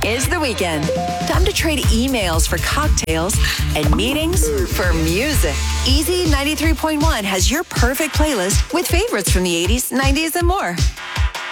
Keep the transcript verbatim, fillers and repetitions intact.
is the weekend. Time to trade emails for cocktails and meetings for music. Easy ninety-three point one has your perfect playlist with favorites from the eighties, nineties, and more.